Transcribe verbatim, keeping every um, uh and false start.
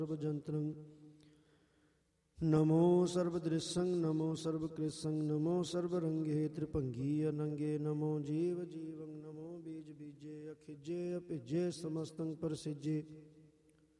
ਸਰਬਜੰਤਰੰ ਨਮੋ ਸਰਬਦ੍ਰਿਸੰ ਨਮੋ ਸਰਬਕ੍ਰਿਸੰ ਨਮੋ ਸਰਬਰੰਗੇ ਤ੍ਰਿਭੰਗੀ ਅਨੰਗੇ ਨਮੋ ਜੀਵ ਜੀਵੰ ਨਮੋ ਬੀਜ ਬੀਜੇ ਅਖਿਜੇ ਅਭਿਜੇ ਸਮਸਤੰ ਪ੍ਰਸਿਜੇ